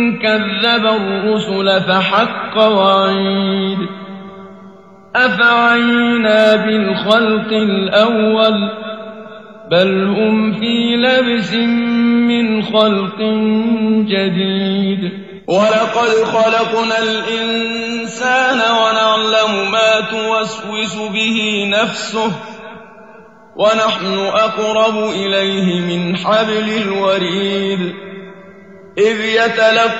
كذب الرسل فحق وعيد أفعينا بالخلق الأول بل هم في لبس من خلق جديد ولقد خلقنا الإنسان ونعلم ما توسوس به نفسه ونحن أقرب إليه من حبل الوريد إذ يتلقى